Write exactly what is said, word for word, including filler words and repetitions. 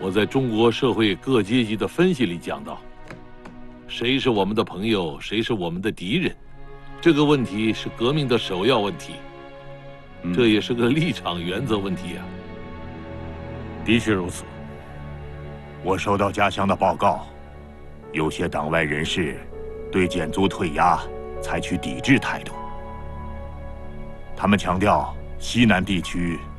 我在中国社会各阶级的分析里讲到，谁是我们的朋友，谁是我们的敌人，这个问题是革命的首要问题， 嗯、 这也是个立场原则问题啊。 的确如此。我收到家乡的报告，有些党外人士对减租退押采取抵制态度。他们强调，西南地区